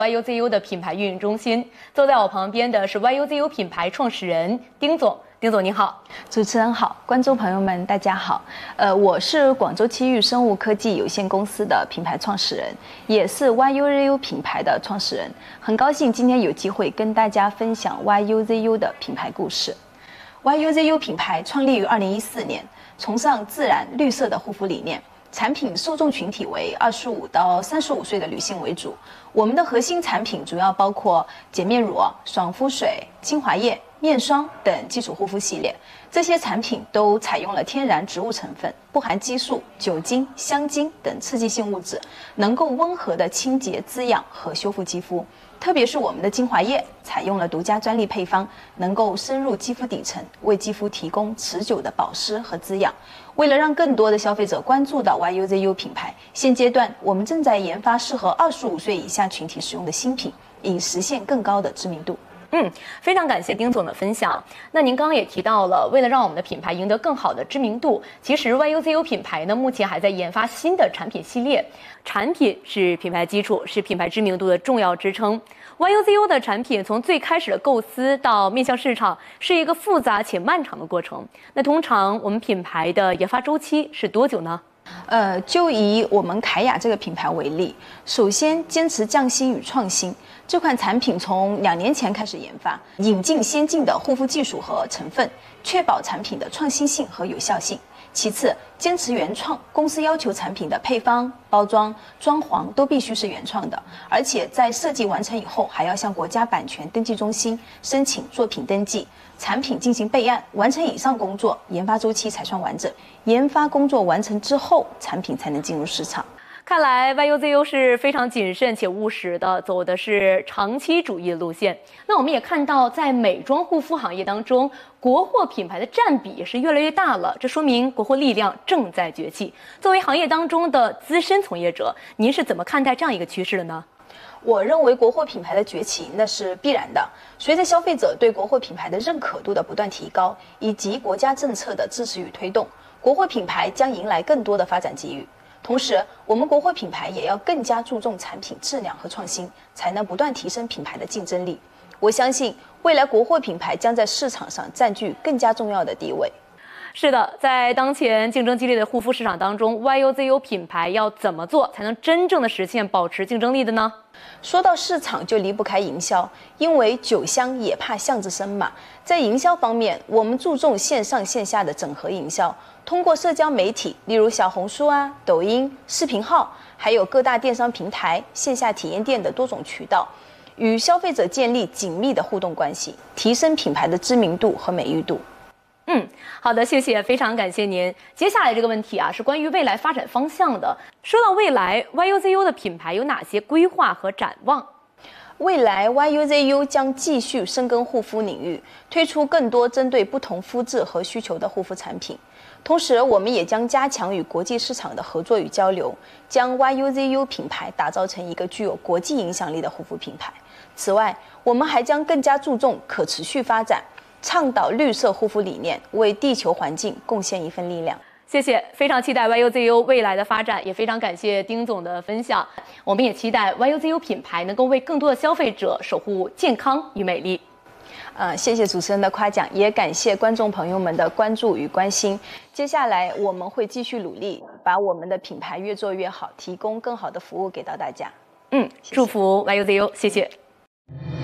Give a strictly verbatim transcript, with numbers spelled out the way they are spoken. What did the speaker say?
Y U Z U 的品牌运营中心。坐在我旁边的是 Y U Z U 品牌创始人丁总。丁总您好， 主持人好，观众朋友们大家好。呃，我是广州期域生物科技有限公司的品牌创始人，也是 Y U Z U 品牌的创始人。很高兴今天有机会跟大家分享 Y U Z U 的品牌故事。Y U Z U 品牌创立于二零一四年，崇尚自然绿色的护肤理念。产品受众群体为二十五到三十五岁的女性为主。我们的核心产品主要包括洁面乳、爽肤水、精华液、面霜等基础护肤系列。这些产品都采用了天然植物成分，不含激素、酒精、香精等刺激性物质，能够温和的清洁、滋养和修复肌肤。特别是我们的精华液采用了独家专利配方，能够深入肌肤底层，为肌肤提供持久的保湿和滋养。为了让更多的消费者关注到 Y U Z U 品牌，现阶段我们正在研发适合二十五岁以下群体使用的新品，以实现更高的知名度。 嗯，非常感谢丁总的分享。那您刚刚也提到了，为了让我们的品牌赢得更好的知名度，其实 Y U Z U 品牌呢目前还在研发新的产品系列。产品是品牌基础，是品牌知名度的重要支撑。Y U Z U 的产品从最开始的构思到面向市场，是一个复杂且漫长的过程。那通常我们品牌的研发周期是多久呢？ 呃，就以我们凯雅这个品牌为例，首先坚持匠心与创新。这款产品从两年前开始研发，引进先进的护肤技术和成分，确保产品的创新性和有效性。其次，坚持原创，公司要求产品的配方、包装、装潢都必须是原创的，而且在设计完成以后，还要向国家版权登记中心申请作品登记，产品进行备案，完成以上工作，研发周期才算完整。研发工作完成之后，产品才能进入市场。 看来 Y U Z U 是非常谨慎且务实的，走的是长期主义的路线。那我们也看到，在美妆护肤行业当中，国货品牌的占比也是越来越大了，这说明国货力量正在崛起。作为行业当中的资深从业者，您是怎么看待这样一个趋势的呢？ 我认为国货品牌的崛起那是必然的。随着消费者对国货品牌的认可度的不断提高，以及国家政策的支持与推动，国货品牌将迎来更多的发展机遇。同时，我们国货品牌也要更加注重产品质量和创新，才能不断提升品牌的竞争力。我相信，未来国货品牌将在市场上占据更加重要的地位。 是的，在当前竞争激烈的护肤市场当中 ，Y U Z U 品牌要怎么做才能真正的实现保持竞争力的呢？ 说到市场，就离不开营销，因为酒香也怕巷子深嘛。在营销方面，我们注重线上线下的整合营销，通过社交媒体，例如小红书啊、抖音、视频号，还有各大电商平台、线下体验店的多种渠道，与消费者建立紧密的互动关系，提升品牌的知名度和美誉度。 嗯，好的，谢谢，非常感谢您。接下来这个问题啊，是关于未来发展方向的。说到未来 ，Y U Z U 的品牌有哪些规划和展望？ 未来 Y U Z U 将继续深耕护肤领域，推出更多针对不同肤质和需求的护肤产品。同时，我们也将加强与国际市场的合作与交流，将 Y U Z U 品牌打造成一个具有国际影响力的护肤品牌。此外，我们还将更加注重可持续发展，倡导绿色护肤理念，为地球环境贡献一份力量。 谢谢，非常期待 Y U Z U 未来的发展，也非常感谢丁总的分享。我们也期待 Y U Z U 品牌能够为更多的消费者守护健康与美丽。 呃，谢谢主持人的夸奖，也感谢观众朋友们的关注与关心。接下来我们会继续努力，把我们的品牌越做越好，提供更好的服务给到大家。 嗯，祝福 Y U Z U， 谢谢。